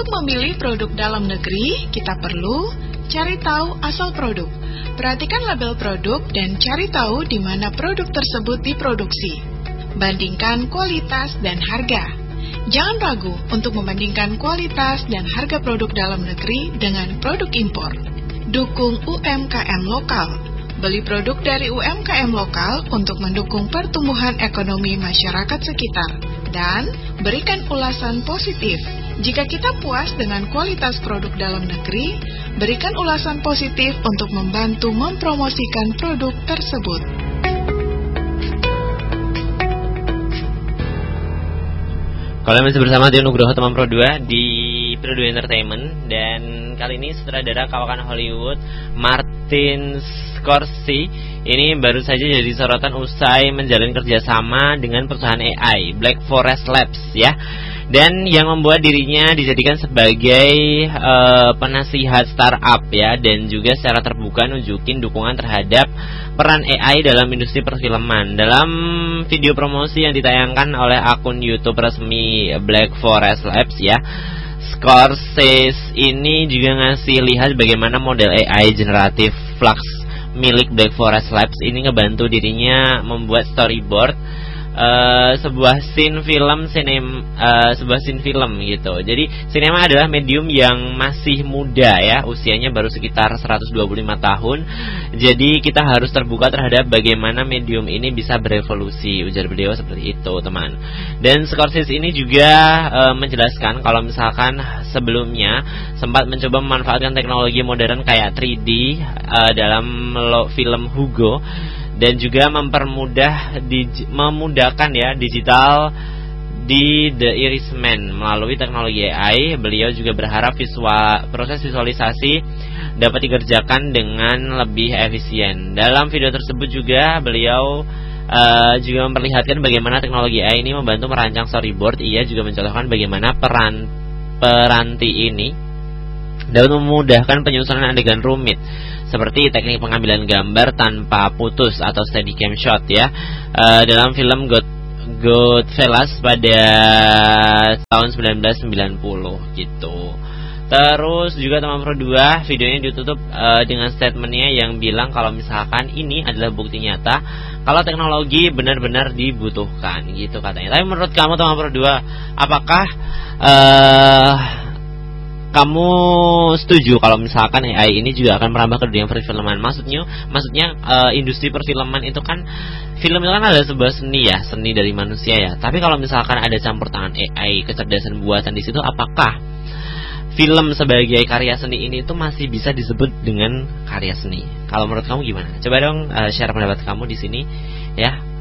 Untuk memilih produk dalam negeri, kita perlu cari tahu asal produk. Perhatikan label produk dan cari tahu di mana produk tersebut diproduksi. Bandingkan kualitas dan harga. Jangan ragu untuk membandingkan kualitas dan harga produk dalam negeri dengan produk impor. Dukung UMKM lokal. Beli produk dari UMKM lokal untuk mendukung pertumbuhan ekonomi masyarakat sekitar. Dan berikan ulasan positif. Jika kita puas dengan kualitas produk dalam negeri, berikan ulasan positif untuk membantu mempromosikan produk tersebut. Kalian masih bersama Tio Nugroho teman Pro 2 di Pro 2 Entertainment. Dan kali ini sutradara kawakan Hollywood Martin Scorsese ini baru saja jadi sorotan usai menjalin kerjasama dengan perusahaan AI Black Forest Labs ya. Dan yang membuat dirinya dijadikan sebagai penasihat startup ya, dan juga secara terbuka nunjukin dukungan terhadap peran AI dalam industri perfilman. Dalam video promosi yang ditayangkan oleh akun YouTube resmi Black Forest Labs ya, Scorsese ini juga ngasih lihat bagaimana model AI generatif Flux milik Black Forest Labs ini ngebantu dirinya membuat storyboard sebuah scene film gitu. Jadi sinema adalah medium yang masih muda ya, usianya baru sekitar 125 tahun. Jadi kita harus terbuka terhadap bagaimana medium ini bisa berevolusi, ujar beliau seperti itu, teman. Dan Scorsese ini juga menjelaskan kalau misalkan sebelumnya sempat mencoba memanfaatkan teknologi modern kayak 3D dalam film Hugo, dan juga memudahkan ya digital di The Irishman melalui teknologi AI. Beliau juga berharap proses visualisasi dapat dikerjakan dengan lebih efisien. Dalam video tersebut juga beliau juga memperlihatkan bagaimana teknologi AI ini membantu merancang storyboard. Ia juga mencontohkan bagaimana peranti ini dapat memudahkan penyusunan adegan rumit seperti teknik pengambilan gambar tanpa putus atau steadicam shot ya, dalam film Goodfellas pada tahun 1990 gitu. Terus juga teman Pro 2, videonya ditutup dengan statementnya yang bilang kalau misalkan ini adalah bukti nyata kalau teknologi benar-benar dibutuhkan gitu katanya. Tapi menurut kamu teman Pro 2, apakah kamu setuju kalau misalkan AI ini juga akan merambah ke dunia perfilman? Maksudnya industri perfilman itu kan, film itu kan adalah sebuah seni ya, seni dari manusia ya. Tapi kalau misalkan ada campur tangan AI, kecerdasan buatan di situ, apakah film sebagai karya seni ini itu masih bisa disebut dengan karya seni? Kalau menurut kamu gimana? Coba dong share pendapat kamu di sini ya.